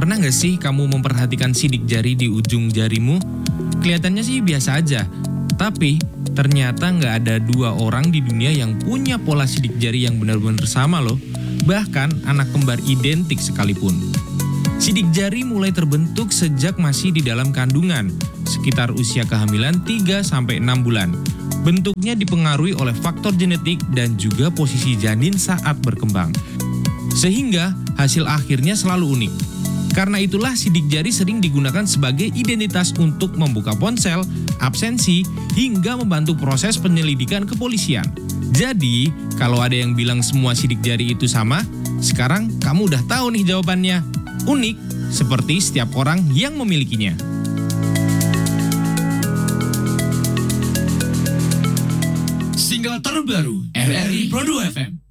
Pernah nggak sih kamu memperhatikan sidik jari di ujung jarimu? Kelihatannya sih biasa aja, tapi ternyata nggak ada dua orang di dunia yang punya pola sidik jari yang benar-benar sama loh. Bahkan anak kembar identik sekalipun. Sidik jari mulai terbentuk sejak masih di dalam kandungan, sekitar usia kehamilan 3-6 bulan. Bentuknya dipengaruhi oleh faktor genetik dan juga posisi janin saat berkembang. Sehingga hasil akhirnya selalu unik. Karena itulah sidik jari sering digunakan sebagai identitas untuk membuka ponsel, absensi, hingga membantu proses penyelidikan kepolisian. Jadi, kalau ada yang bilang semua sidik jari itu sama, sekarang kamu udah tahu nih jawabannya. Unik, seperti setiap orang yang memilikinya. Single terbaru RRI Pro 2 FM